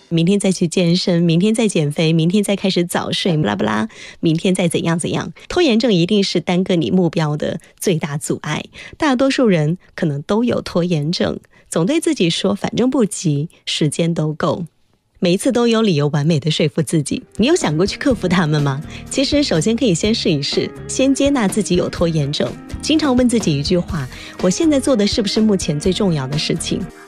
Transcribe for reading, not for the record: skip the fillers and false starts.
明天再去健身，明天再减肥，明天再开始早睡，不啦不啦，明天再怎样怎样。拖延症一定是耽搁你目标的最大阻碍。大多数人可能都有拖延症，总对自己说反正不急，时间都够。每一次都有理由完美的说服自己，你有想过去克服它们吗？其实首先可以先试一试，先接纳自己有拖延症，经常问自己一句话：我现在做的是不是目前最重要的事情？